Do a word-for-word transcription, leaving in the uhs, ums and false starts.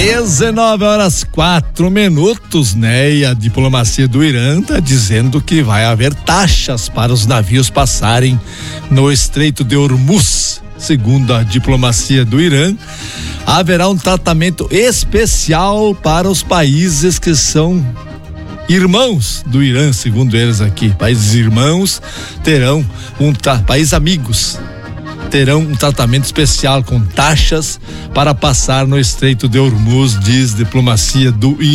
dezenove horas quatro minutos, né? E a diplomacia do Irã está dizendo que vai haver taxas para os navios passarem no Estreito de Hormuz. Segundo a diplomacia do Irã, haverá um tratamento especial para os países que são irmãos do Irã, segundo eles aqui. Países irmãos terão um tra... países amigos terão um tratamento especial com taxas para passar no Estreito de Hormuz, diz diplomacia do Irã.